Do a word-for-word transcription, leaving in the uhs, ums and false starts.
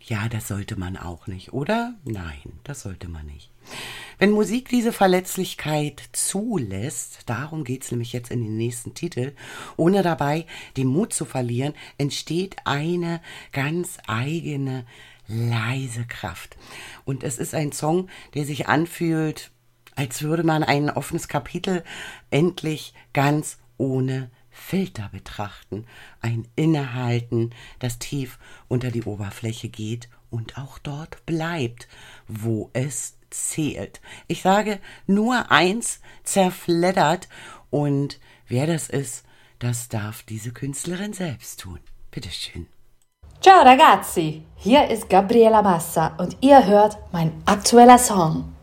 Ja, das sollte man auch nicht, oder? Nein, das sollte man nicht. Wenn Musik diese Verletzlichkeit zulässt, darum geht's nämlich jetzt in den nächsten Titel, ohne dabei den Mut zu verlieren, entsteht eine ganz eigene, leise Kraft. Und es ist ein Song, der sich anfühlt, als würde man ein offenes Kapitel endlich ganz ohne Filter betrachten. Ein Innehalten, das tief unter die Oberfläche geht und auch dort bleibt, wo es zählt. Ich sage nur eins, zerfleddert, und wer das ist, das darf diese Künstlerin selbst tun. Bitteschön. Ciao ragazzi, hier ist Gabriela Massa und ihr hört mein aktueller Song.